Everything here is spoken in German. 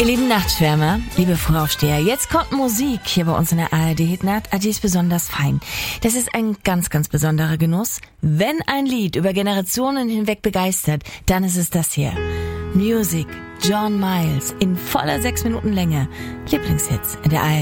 Ihr lieben Nachtschwärmer, liebe Frühaufsteher, jetzt kommt Musik hier bei uns in der ARD-Hitnacht. Die ist besonders fein. Das ist ein ganz, ganz besonderer Genuss. Wenn ein Lied über Generationen hinweg begeistert, dann ist es das hier. Music, John Miles, in voller 6 Minuten Länge. Lieblingshits in der ARD.